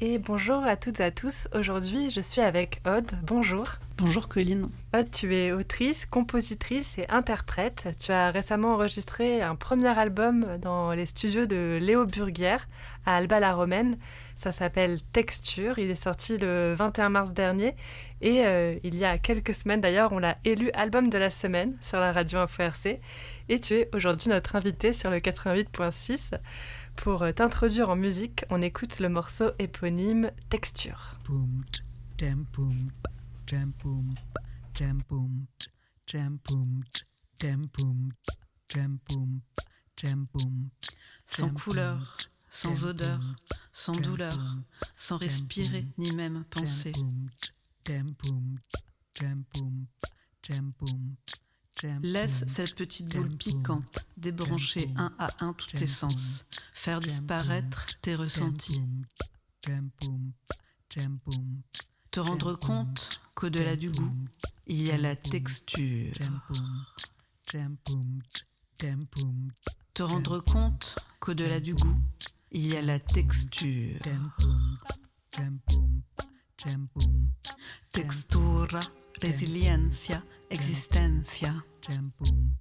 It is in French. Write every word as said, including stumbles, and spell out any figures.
Et bonjour à toutes et à tous. Aujourd'hui, je suis avec Aude. Bonjour. Bonjour Colline. Aude, tu es autrice, compositrice et interprète. Tu as récemment enregistré un premier album dans les studios de Léo Burguière à Alba-la-Romaine. Ça s'appelle Texture. Il est sorti le vingt et un mars dernier. Et euh, il y a quelques semaines d'ailleurs, on l'a élu album de la semaine sur la radio Info R C. Et tu es aujourd'hui notre invitée sur le quatre-vingt-huit virgule six. Pour t'introduire en musique, on écoute le morceau éponyme Texture. Boom, jam, boom, jam, boom, jam, boom, jam, boom, jam, boom, jam, boom, jam, boom. Sans couleur, sans odeur, sans douleur, sans respirer ni même penser. Laisse cette petite boule piquante débrancher un à un tous tes sens, faire disparaître tes ressentis. Te rendre compte qu'au-delà du goût, il y a la texture. Te rendre compte qu'au-delà du goût, il y a la texture. Textura, resiliencia, existencia.